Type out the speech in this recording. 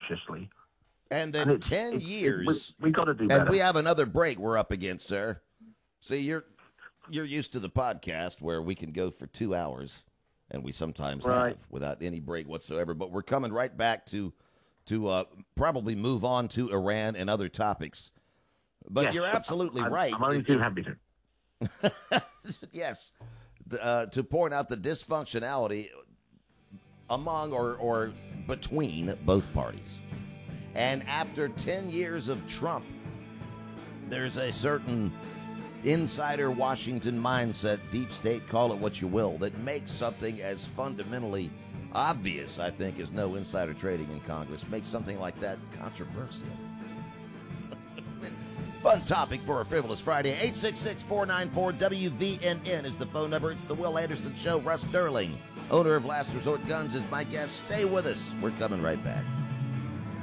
surreptitiously. And then 10 years. We got to do better. And we have another break we're up against, sir. See, you're used to the podcast where we can go for 2 hours, and we sometimes have without any break whatsoever. But we're coming right back to probably move on to Iran and other topics. But yes, you're absolutely right. I'm only too happy to. Yes, to point out the dysfunctionality among or between both parties. And after 10 years of Trump, there's a certain insider Washington mindset, deep state, call it what you will, that makes something as fundamentally obvious, I think, as no insider trading in Congress, makes something like that controversial. Fun topic for a Frivolous Friday. 866-494-WVNN is the phone number. It's the Will Anderson Show. Russ Sterling, owner of Last Resort Guns, is my guest. Stay with us. We're coming right back.